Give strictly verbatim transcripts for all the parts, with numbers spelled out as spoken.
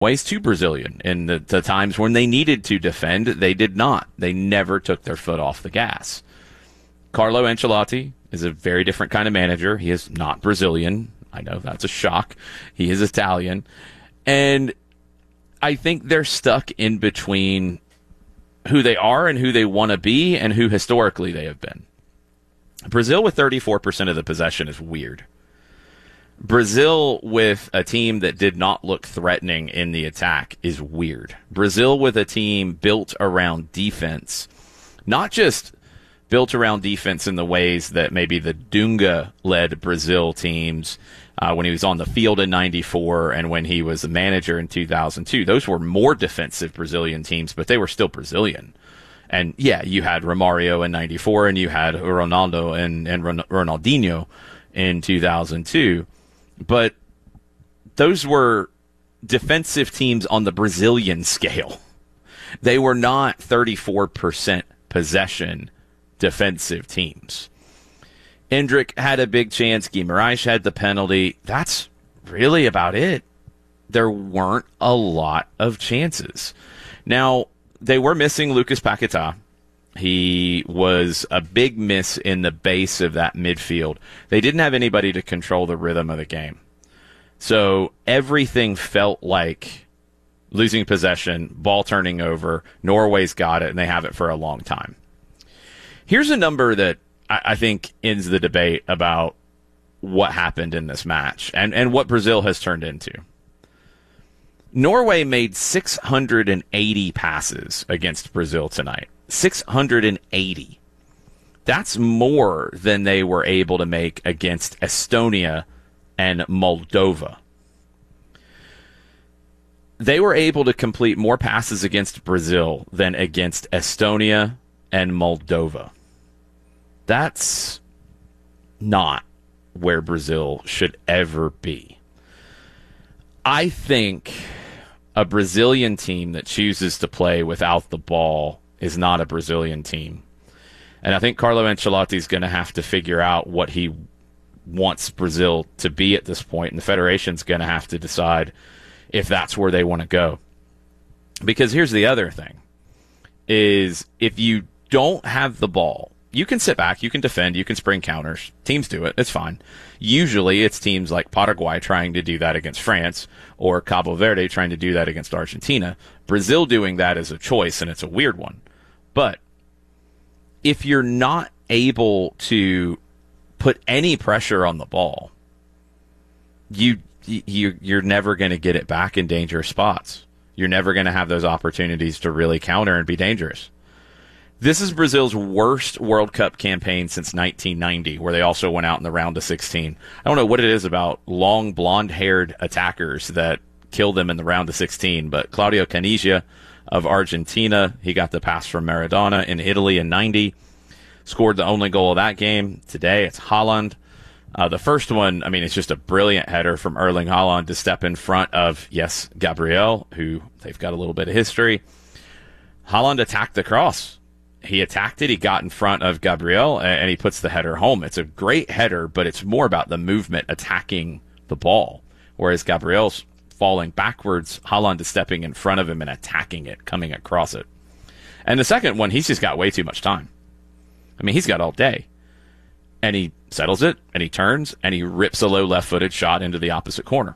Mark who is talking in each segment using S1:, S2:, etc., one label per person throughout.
S1: ways too Brazilian. In the, the times when they needed to defend, they did not. They never took their foot off the gas. Carlo Ancelotti is a very different kind of manager. He is not Brazilian. I know that's a shock. He is Italian. And I think they're stuck in between who they are and who they want to be and who historically they have been. Brazil with thirty-four percent of the possession is weird. Brazil with a team that did not look threatening in the attack is weird. Brazil with a team built around defense, not just built around defense in the ways that maybe the Dunga-led Brazil teams uh, when he was on the field in ninety-four and when he was the manager in two thousand two. Those were more defensive Brazilian teams, but they were still Brazilian. And yeah, you had Romario in ninety-four and you had Ronaldo and, and Ronaldinho in two thousand two. But those were defensive teams on the Brazilian scale. They were not thirty-four percent possession defensive teams. Endrick had a big chance. Guimarães had the penalty. That's really about it. There weren't a lot of chances. Now, they were missing Lucas Paquetá. He was a big miss in the base of that midfield. They didn't have anybody to control the rhythm of the game. So everything felt like losing possession, ball turning over, Norway's got it, and they have it for a long time. Here's a number that I, I think ends the debate about what happened in this match and, and what Brazil has turned into. Norway made six hundred eighty passes against Brazil tonight. six hundred eighty. That's more than they were able to make against Estonia and Moldova. They were able to complete more passes against Brazil than against Estonia and Moldova. That's not where Brazil should ever be. I think a Brazilian team that chooses to play without the ball is not a Brazilian team. And I think Carlo Ancelotti is going to have to figure out what he wants Brazil to be at this point, and the Federation's going to have to decide if that's where they want to go. Because here's the other thing, is if you don't have the ball, you can sit back, you can defend, you can spring counters. Teams do it. It's fine. Usually it's teams like Paraguay trying to do that against France or Cabo Verde trying to do that against Argentina. Brazil doing that is a choice, and it's a weird one. But if you're not able to put any pressure on the ball, you, you, you're never going to get it back in dangerous spots. You're never going to have those opportunities to really counter and be dangerous. This is Brazil's worst World Cup campaign since nineteen ninety, where they also went out in the round of sixteen. I don't know what it is about long, blonde-haired attackers that kill them in the round of sixteen, but Claudio Caniggia of Argentina, he got the pass from Maradona in Italy in ninety, scored the only goal of that game. Today, it's Haaland. Uh, the first one, I mean, it's just a brilliant header from Erling Haaland to step in front of, yes, Gabriel, who they've got a little bit of history. Haaland attacked the cross. He attacked it, he got in front of Gabriel, and he puts the header home. It's a great header, but it's more about the movement attacking the ball. Whereas Gabriel's falling backwards, Haaland is stepping in front of him and attacking it, coming across it. And the second one, he's just got way too much time. I mean, he's got all day. And he settles it, and he turns, and he rips a low left-footed shot into the opposite corner.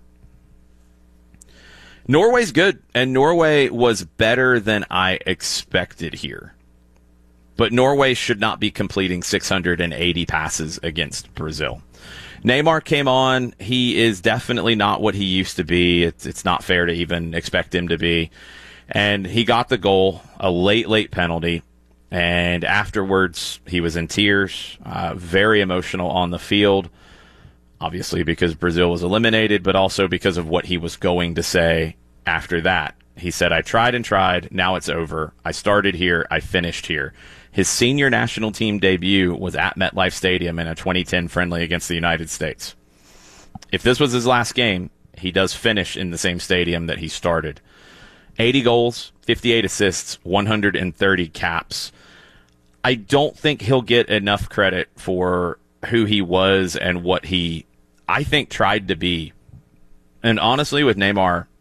S1: Norway's good, and Norway was better than I expected here. But Norway should not be completing six hundred eighty passes against Brazil. Neymar came on. He is definitely not what he used to be. It's, it's not fair to even expect him to be. And he got the goal, a late, late penalty. And afterwards, he was in tears, uh, very emotional on the field, obviously because Brazil was eliminated, but also because of what he was going to say after that. He said, I tried and tried. Now it's over. I started here. I finished here. His senior national team debut was at MetLife Stadium in a twenty ten friendly against the United States. If this was his last game, he does finish in the same stadium that he started. eighty goals, fifty-eight assists, one hundred thirty caps. I don't think he'll get enough credit for who he was and what he, I think, tried to be. And honestly, with Neymar,